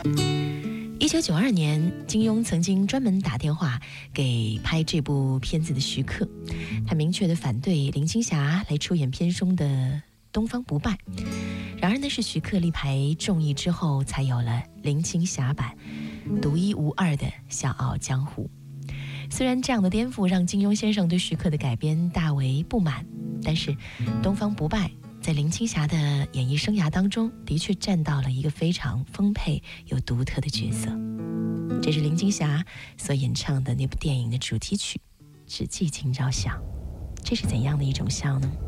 1992年，金庸曾经专门打电话给拍这部片子的徐克，他明确地反对林青霞来出演片中的东方不败。然而呢，是徐克力排众议之后，才有了林青霞版独一无二的《笑傲江湖》。虽然这样的颠覆让金庸先生对徐克的改编大为不满，但是东方不败在林青霞的演艺生涯当中，的确占到了一个非常丰沛又独特的角色。这是林青霞所演唱的那部电影的主题曲《只记今朝笑》，这是怎样的一种笑呢？